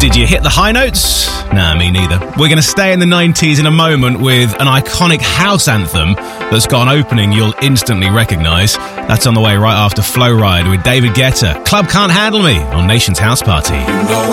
Did you hit the high notes? Nah, me neither. We're going to stay in the 90s in a moment with an iconic house anthem that's got an opening you'll instantly recognise. That's on the way right after Flow Ride with David Guetta. Club Can't Handle Me on Nation's House Party. You know